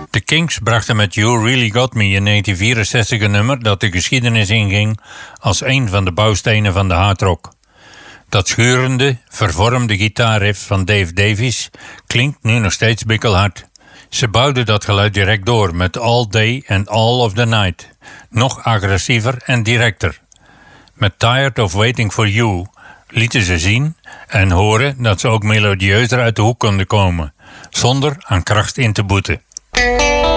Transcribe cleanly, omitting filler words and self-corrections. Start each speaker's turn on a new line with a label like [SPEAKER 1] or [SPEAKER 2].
[SPEAKER 1] De Kinks brachten met You Really Got Me in 1964 een nummer dat de geschiedenis inging als een van de bouwstenen van de hardrock. Dat schurende, vervormde gitaarriff van Dave Davies klinkt nu nog steeds bikkelhard. Ze bouwden dat geluid direct door met All Day and All of the Night, nog agressiever en directer. Met Tired of Waiting for You lieten ze zien en horen dat ze ook melodieuzer uit de hoek konden komen, zonder aan kracht in te boeten.